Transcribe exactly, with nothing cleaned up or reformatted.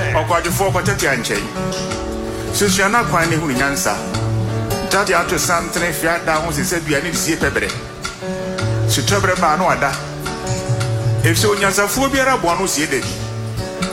Okwadifo kwatete anchen. Susuana kwan ne hu nyansa. Tati ato santre fia da ho se duane sie pebre. Sutobre ba no ada. Efso nyansa fu biara bo no sie de.